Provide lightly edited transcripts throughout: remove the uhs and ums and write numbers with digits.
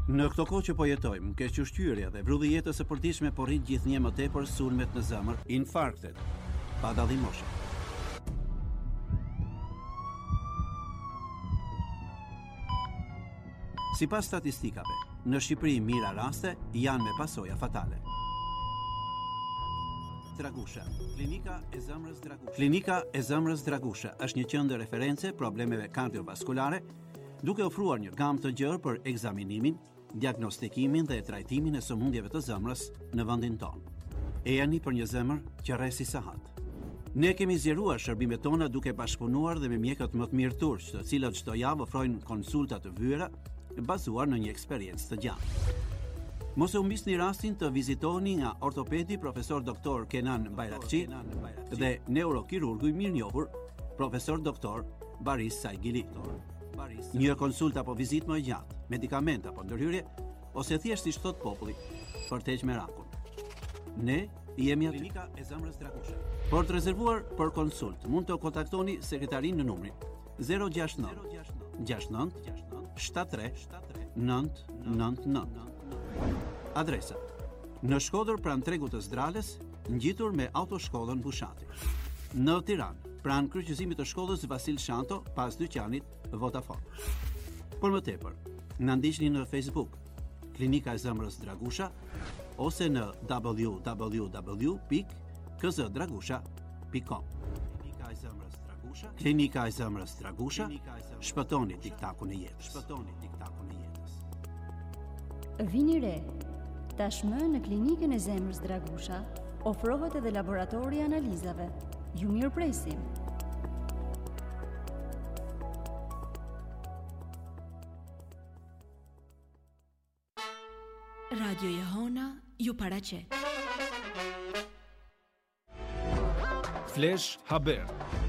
Në këto kohë që po jetojmë, kequshqyrja dhe vrulli jetës së përditshme po rrit gjithnjë më tepër sulmet në zemër, infarktet, pa dallim moshe. Sipas statistikave, në Shqipëri mira raste janë me pasoja fatale. Dragusha, Klinika e Zemrës Dragusha. Klinika e Zemrës Dragusha është një qendër referencë problemeve kardiovaskulare, duke ofruar një gamë të gjerë për ekzaminimin, diagnostikimin dhe trajtimin e sëmundjeve të zemrës në vendin tonë. Ejani për një zemër që rresi sahat. Ne kemi zgjeruar shërbimet tona duke bashkëpunuar dhe me mjekët më të mirë turq, të cilët çdo javë ofrojnë konsulta të vëra bazuar në një eksperiencë të gjatë. Mos e humbisni rastin të vizitoni nga ortopedi profesor doktor Kenan Bayrakçi dhe neurokirurgu i mirënjohur profesor doktor Baris Saigili. Një konsult apo vizitë më e gjatë, medikament apo ndërhyrje, ose thjesht si thot populli, për të heqë merakun. Ne jemi aty. Klinika e Zemrës Dragusha. Por të rezervuar për konsult, mund të kontaktoni sekretarin në numrin 069 69 73 999. Adresa: në Shkodër pranë tregut të Zdrales, ngjitur me autoshkollën Bushati. Në Tiranë, pranë kryqëzimit të shkollës Vasil Shanto, pas dyqanit Vodafone. Për më tepër, na ndiqni në Facebook, Klinika e Zemrës Dragusha, ose në www.kzdragusha.com. Klinika e Zemrës Dragusha. Klinika e Zemrës Dragusha. Shpëtoni tiktakun e jetës. Shpëtoni tiktakun e jetës. Vini re. Tashmë në Klinikën e Zemrës Dragusha ofrohet edhe laboratori analizave. Ju mirëpresim. Radio Jehona ju paraqet. Flash Haber.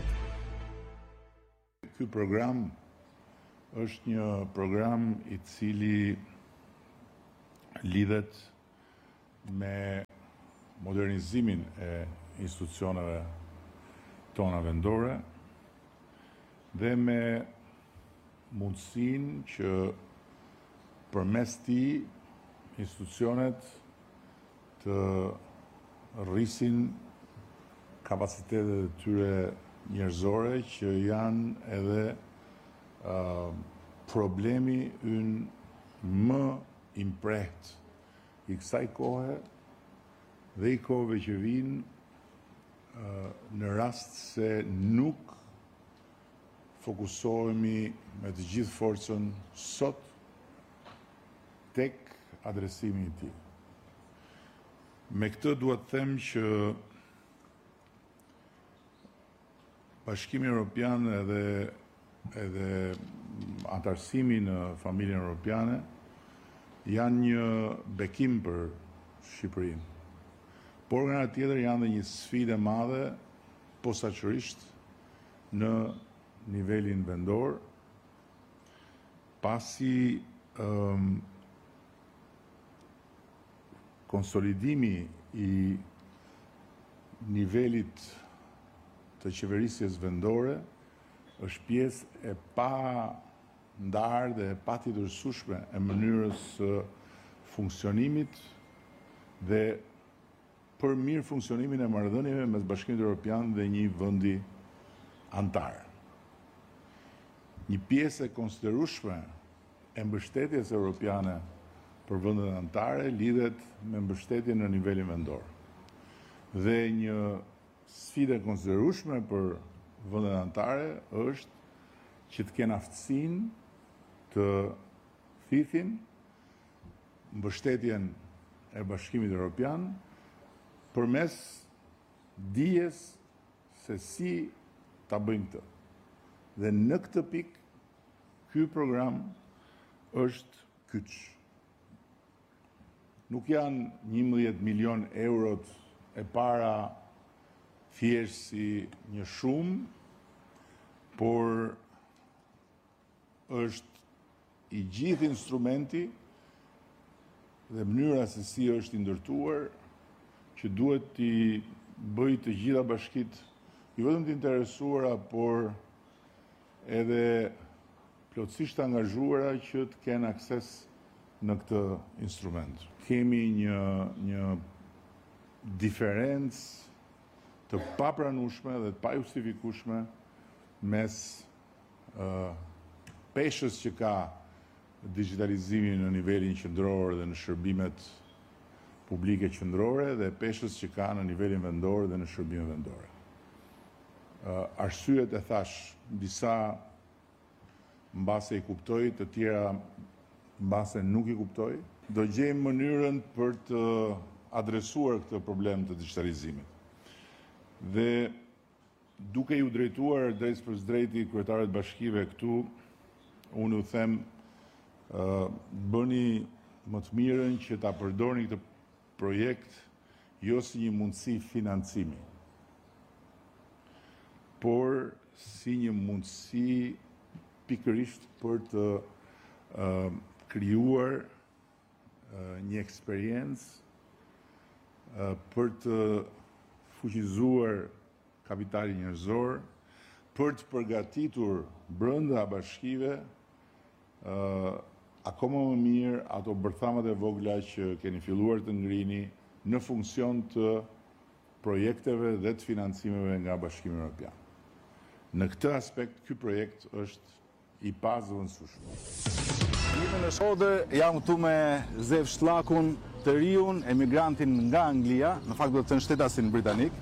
Ky program është një program i cili lidhet me modernizimin e institucioneve tona vendore dhe me mundësinë që përmes tij institucionet të rrisin kapacitetet e tyre njerëzore që janë edhe problemi ynë më impreht i kësaj kohe dhe i kohëve që vinë në rast se nuk fokusohemi me të gjithë forcën sot tek adresimi i tij. Me këtë duhet të them që Bashkimi Evropian edhe antarësimi në familjen evropiane janë një bekim për Shqipërinë. Por nga ana tjetër janë dhe një sfidë e madhe posaçërisht në nivelin vendor, pasi konsolidimi i nivelit të qeverisjes vendore është pjesë e pa ndarë dhe e pa tjetërsueshme e mënyrës së funksionimit dhe për mirë funksionimin e marrëdhënieve mes Bashkimit Evropian dhe një vendi antar. Një pjesë e konsiderueshme e mbështetjes evropiane për vendet anëtare lidhet me mbështetjen në nivelin vendor. Dhe një sfidë e konsiderueshme për vendet anëtare është që të kenë aftësinë të thithin mbështetjen e Bashkimit Evropian përmes dijes se si ta bëjnë këtë. Dhe në këtë pikë ky program është kyç. Nuk janë 11 milion eurot e para thjesht si një shumë, por është i gjithë instrumenti dhe mënyra se si është i ndërtuar që duhet t'i bëj të gjitha bashkitë, jo vetëm të interesuara, por edhe plotësisht angazhuara që të kenë akses në këtë instrument. Kemi një diferencë të papranueshme dhe të pajustifikueshme mes peshës që ka digitalizimi në nivelin qendror dhe në shërbimet publike qendrore dhe peshës që ka në nivelin vendor dhe në shërbimet vendore. Arsyet e thash, disa mbase i kuptoj, të tjera mbase nuk i kuptoj. Do gjejmë mënyrën për të adresuar këtë problem të digitalizimit. Dhe duke ju drejtuar drejt për drejti kryetarët bashkive këtu, unë u them bëni më të mirën që ta përdorni këtë projekt jo si një mundësi financimi, por si një mundësi pikërisht për të krijuar një eksperiencë, për të fuqizuar kapitalin njerëzor, për të përgatitur brenda bashkive akoma më mirë ato bërthamat e vogla që keni filluar të ngrini në funksion të projekteve dhe të financimeve nga Bashkimi Evropian. Në këtë aspekt, ky projekt është i pazëvendësueshëm. Jemi në Shkodër, jam këtu me Zev Shlakun, të riun, emigrantin nga Anglia, në fakt do të thënë shtetasin britanik,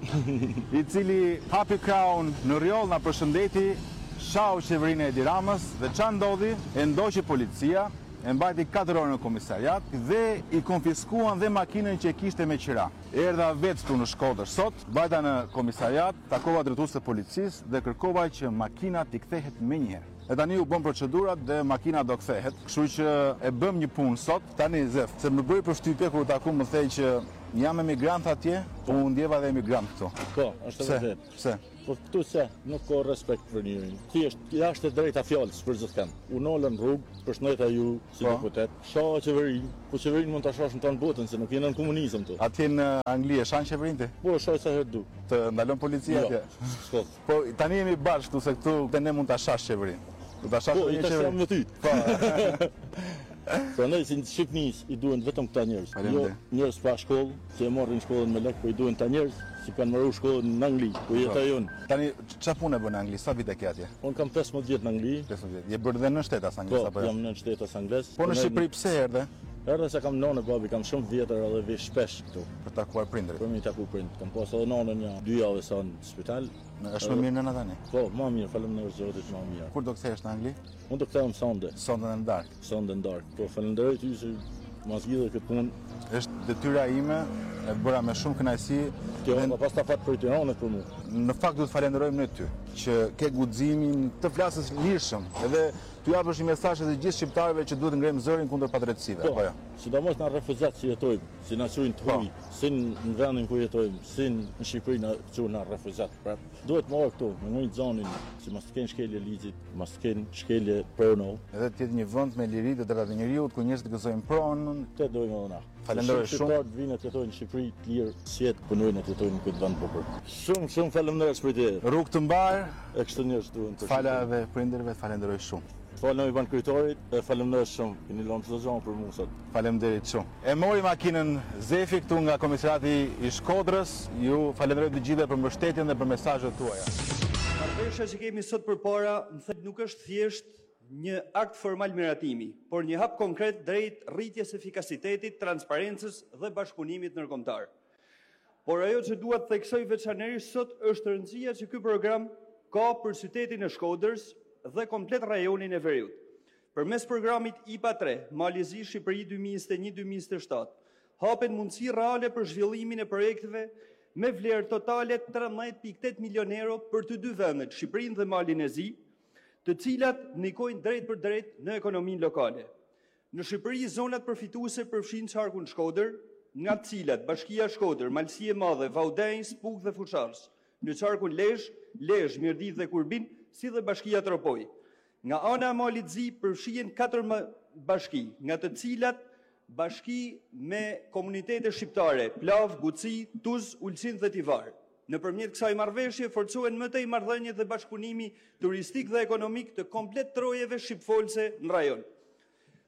i cili hapi kraun në rjoll, na përshëndeti, shau qeverinë e Edi Ramës dhe ç'a ndodhi? E ndoqi policia, e mbajti 4 orë në komisariat dhe i konfiskuan dhe makinën që e kishte me qira. Erdha vetë këtu në Shkodër sot, mbajta në komisariat, takova drejtues të policisë dhe kërkova që makina t'i kthehet menjëherë. E tani u bën procedurat dhe makina do kthehet, kështu që e bëm një punë sot. Tani Zef, se më bëri përshtypje kur u taku më thej që jam emigrant atje, po unë ndjeva dhe emigrant këtu. Po, është vërtet. Pse? Po këtu se nuk ka respekt për njërin. Thjesht jashtë e drejta fjalës për çdo kënd. U nolën rrugë, përshëndeta ju si deputet. Shoh qeverinë, po qeverinë mund ta shohësh në tonë botën se nuk jeni në komunizëm këtu. Atje në Angli e shan qeverinë ti? Po shoh sa herë du. Të ndalon policia atje. Jo, po tani jemi bashkë këtu se këtu ne mund ta shash qeverinë. Do ta shash një qeverinë. Po, jam me ty. Po. Prandaj si në Shqipënis i duhen vetëm këta njerëz. Jo njerëz pa shkollë, që e marrin shkollën me lek, po i duhen ta njerëz që kanë marrë shkollën në Angli, ku jetoj unë. Tani çfarë punë bën në Angli? Sa vite ke atje? Unë kam 15 vjet në Angli. 15 vjet. Je bërë dhe në shtetas anglisht apo jo? Jam në shtetas anglisht. Po në Shqipëri pse erdhe? Erdhe se kam nonë babi, kam shumë vjetër edhe vi shpesh këtu. Për takuar prindërit. Për mi taku prindërit. Kam pas edhe nonën një 2 javë sa në spital. Është më mirë nëna tani? Po, më mirë, faleminderit Zotit, më mirë. Kur do kthehesh në Angli? Unë do kthehem sonde. Sonde në darkë. Sonde në darkë. Po, faleminderit ju se ma zgjidhe këtë punë. Është detyra ime, e bëra me shumë kënaqësi. Kjo më pas ta fat për Tiranën për mua. Në fakt duhet falenderojmë ne ty që ke guximin të flasësh lirshëm, edhe t'u japësh një mesazh të gjithë shqiptarëve që duhet ngrejmë zërin kundër padrejtësive, apo jo? Sidomos në refuzat që jetojmë, si na quajnë të huaj, si në vendin ku jetojmë, si në Shqipëri na quajnë refuzat. Pra, duhet marrë këtu, në një zonin që mos të kenë shkelje ligjit, mos të kenë shkelje prono. Edhe të jetë një vend me liri të drejtat e njerëzit ku njerëzit gëzojnë pronën. Këtë dojmë edhe na. Falenderoj shumë. Shqiptarët vinë të jetojnë në Shqipëri të lirë, si jetë punojnë të jetojnë në këtë vend bukur. Shumë faleminderit për të. Rrugë të mbar. E kështu njerëz duhen të. Fala edhe prindërve, falenderoj shumë. Falem i ban kryetarit, e faleminderit shumë. Keni lënë çdo gjë për mua sot. Faleminderit shumë. E mori makinën Zefi këtu nga komisariati i Shkodrës. Ju falenderoj të gjithëve për mbështetjen dhe për mesazhet tuaja. Marrëveshja që kemi sot përpara, më thënë nuk është thjesht një akt formal miratimi, por një hap konkret drejt rritjes efikasitetit, transparencës dhe bashkëpunimit ndërkombëtar. Por ajo që dua të theksoj veçanërisht sot është rëndësia që ky program ka për qytetin e Shkodrës dhe komplet rajonin e Veriut. Përmes programit IPA 3, Malizi Shqipëri 2021-2027, hapen mundësi reale për zhvillimin e projekteve me vlerë totale 13.8 milion euro për të dy vendet, Shqipërinë dhe Malin e Zi, të cilat ndikojnë drejt për drejt në ekonominë lokale. Në Shqipëri, zonat përfituese përfshin qarkun Shkodër, nga të cilat Bashkia Shkodër, Malësi e Madhe, Vaudin, Spuk dhe Fushars, në qarkun Lezhë, Mirdit dhe Kurbin, si dhe Bashkia Tropoj. Nga ana e Malit Zi përfshihen 4 bashki, nga të cilat bashki me komunitete shqiptare, Plav, Guci, Tuz, Ulqin dhe Tivar. Nëpërmjet kësaj marrëveshje forcohen më tej marrëdhëniet dhe bashkëpunimi turistik dhe ekonomik të komplet trojeve shqipfolse në rajon.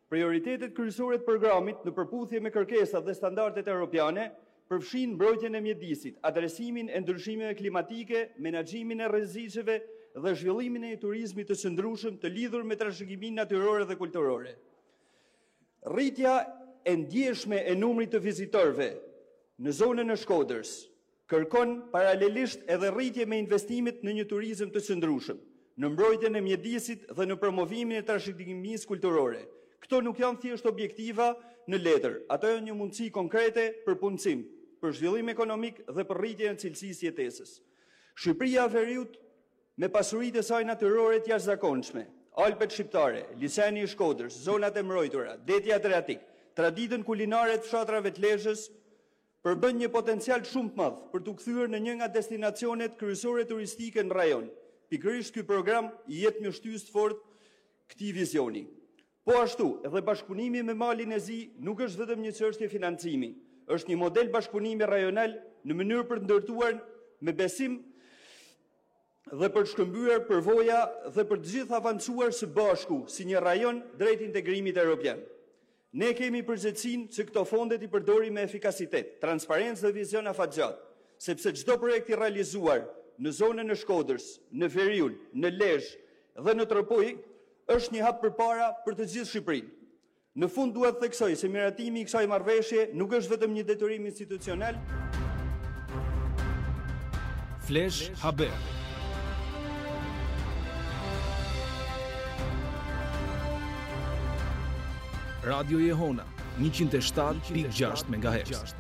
Prioritetet kryesore të programit në përputhje me kërkesat dhe standardet europiane përfshin mbrojtjen e mjedisit, adresimin e ndryshimeve klimatike, menaxhimin e rreziqeve dhe zhvillimin e turizmit të qëndrueshëm të lidhur me trashëgiminë natyrore dhe kulturore. Rritja e ndjeshme e numrit të vizitorëve në zonën e Shkodrës kërkon paralelisht edhe rritje me investimet në një turizëm të qëndrueshëm, në mbrojtjen e mjedisit dhe në promovimin e trashëgimisë kulturore. Këto nuk janë thjesht objektiva në letër, ato janë një mundësi konkrete për punësim, për zhvillim ekonomik dhe për rritjen e cilësisë jetesës. Shqipëria e Veriut me pasuritë e saj natyrore të jashtëzakonshme, Alpet shqiptare, liçeni i Shkodrës, zonat e mbrojtura, deti Adriatik, traditën kulinare të fshatrave të Lezhës, përbën një potencial shumë të madh për t'u kthyer në një nga destinacionet kryesore turistike në rajon. Pikërisht ky program i jep një shtys të fortë këtij vizioni. Po ashtu, edhe bashkëpunimi me Malin e Zi nuk është vetëm një çështje financimi, është një model bashkëpunimi rajonal në mënyrë për të ndërtuar me besim dhe për të shkëmbyer përvoja dhe për të gjithë avancuar së bashku si një rajon drejt integrimit evropian. Ne kemi përgjegjësinë që këto fonde i përdorim me efikasitet, transparencë dhe vizion afatgjat, sepse çdo projekt i realizuar në zonën e Shkodrës, në Veriun, në Lezhë dhe në Tropoj është një hap përpara për të gjithë Shqipërinë. Në fund duhet të theksoj se miratimi i kësaj marrëveshje nuk është vetëm një detyrim institucional. Flash Haber. Radio Jehona 107.6 MHz.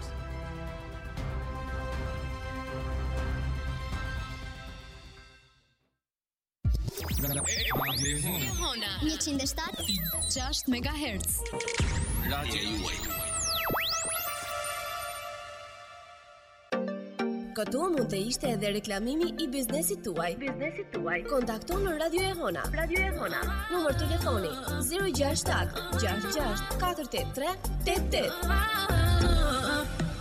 Jehona 107.6 MHz. Radio juaj. Këtu mund të ishte edhe reklamimi i biznesit tuaj. Kontakto në Radio Jehona. Numër telefoni 067 66 483 88.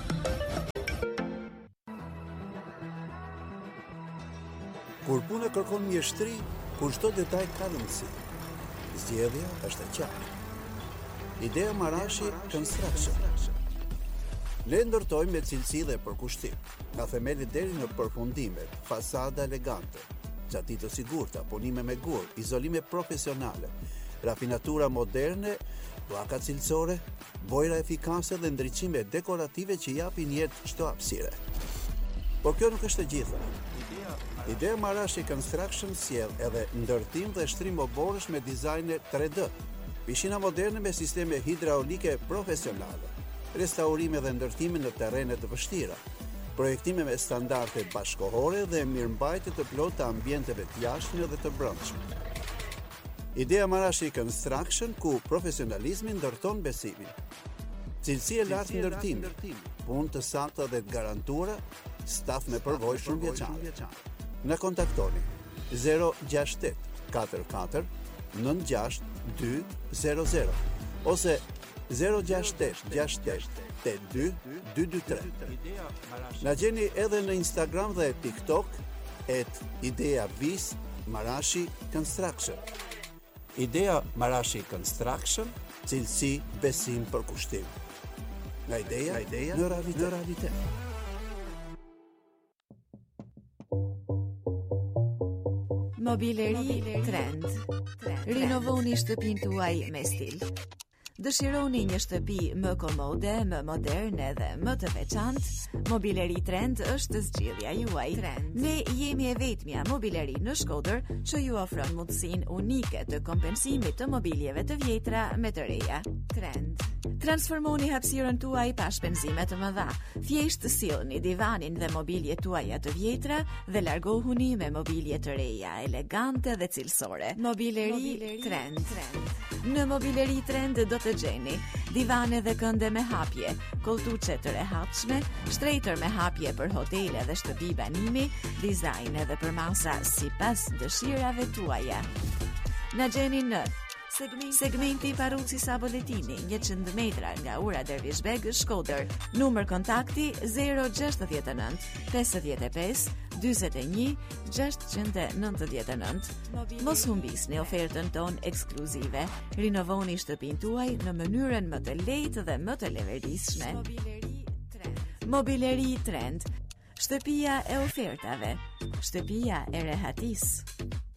Kur puna kërkon mjeshtri, kur çdo detaj ka rëndësi. Zgjedhja është e qartë. Idea Marashi Construction. Ne ndërtojmë me cilësi dhe përkushtim, nga themeli deri në përfundimet, fasada elegante, gjati të sigurta, punime me gur, izolime profesionale, rafinatura moderne, pllaka cilësore, bojra efikase dhe ndriçime dekorative që japin jetë çdo hapësire. Por kjo nuk është e gjitha. Idea Marashi Construction sjell edhe ndërtim dhe shtrim oborësh me dizajne 3D, pishina moderne me sisteme hidraulike profesionale, restaurime dhe ndërtime në terrene të vështira, projektime me standarde bashkëkohore dhe mirëmbajtje të plotë të ambienteve të jashtme dhe të brendshme. Idea Marashi Construction, ku profesionalizmi ndërton besimin. Cilësi e lartë ndërtimi, punë të sakta dhe të garantuara, staf me përvojë shumëvjeçare. Na kontaktoni 068 44 96 200 ose 068 68 82 223. Na gjeni edhe në Instagram dhe TikTok @ideavis Marashi Construction. Idea Marashi Construction, cilësi, besim, përkushtim. Nga ideja në realitet. Mobileri Trend. Rinovoni shtëpinë tuaj me stil. Dëshironi një shtëpi më komode, më moderne dhe më të veçantë? Mobileri Trend është zgjidhja juaj. Ne jemi e vetmja mobileri në Shkodër që ju ofron mundësinë unike të kompensimit të mobiljeve të vjetra me të reja. Trend. Transformoni hapësirën tuaj pa shpenzime të mëdha. Thjesht sillni divanin dhe mobiljet tuaja të vjetra dhe largohuni me mobilje të reja, elegante dhe cilësore. Mobileri Trend. Në Mobileri Trend do të gjeni divane dhe kënde me hapje, koltuçe të rehatshme, shtrejtër me hapje për hotele dhe shtëpi banimi, dizajn edhe për masa sipas dëshirave tuaja. Na gjeni në segmenti Paruci Saboletini, 100 metra nga ura Dervishbeg, Shkodër. Numër kontakti 069 55 41 699. Mos humbisni ofertën tonë ekskluzive. Rinovoni shtëpinë tuaj në mënyrën më të lehtë dhe më të lehtësishme. Mobileri Trend. Shtëpia e ofertave. Shtëpia e rehatisë.